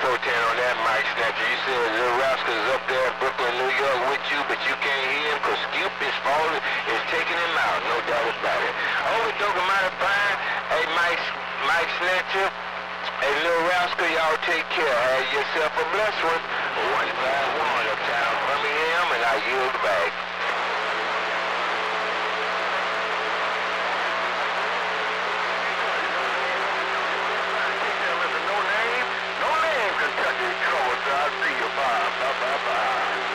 on that, Mike Snatcher. You said Little Rascal's up there in Brooklyn, New York with you, but you can't hear him because Scoop is falling, is taking him out, no doubt about it. Over Doga Mighty Fine. Hey, Mike Snatcher. Hey, Little Rascal, y'all take care. Have yourself a blessed one. 151 Uptown Birmingham, and I yield back.